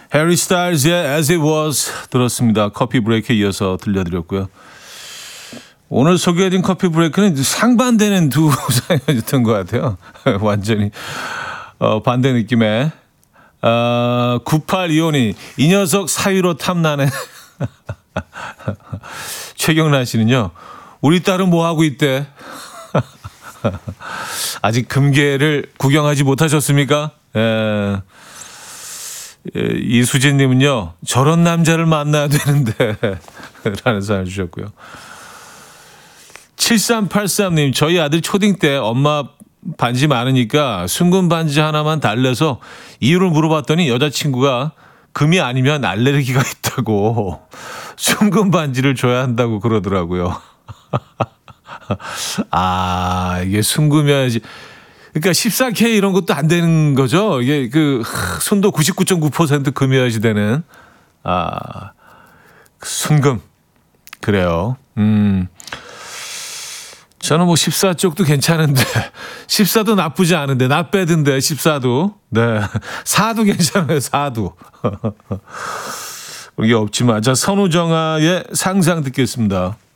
해리 스타일즈의 As It Was 들었습니다. 커피 브레이크에 이어서 들려드렸고요. 오늘 소개해드린 커피 브레이크는 상반되는 두 사연이었던 것 같아요. 완전히 반대 느낌의 9825님 이 녀석 사위로 탐나네. 최경란 씨는요. 우리 딸은 뭐하고 있대? 아직 금괴를 구경하지 못하셨습니까? 이수진님은요. 저런 남자를 만나야 되는데 라는 사연을 주셨고요. 7383님 저희 아들 초딩 때 엄마 반지 많으니까 순금 반지 하나만 달래서 이유를 물어봤더니 여자친구가 금이 아니면 알레르기가 있다고 순금 반지를 줘야 한다고 그러더라고요. 아 이게 순금이어야지. 그러니까 14K 이런 것도 안 되는 거죠. 이게 그 순도 99.9% 금이어야지 되는 순금. 그래요. 저는 뭐 14쪽도 괜찮은데 14도 나쁘지 않은데 나 빼든데 14도. 네. 4도 괜찮아요. 4도. 그게 없지만 자 선우정아의 상상 듣겠습니다.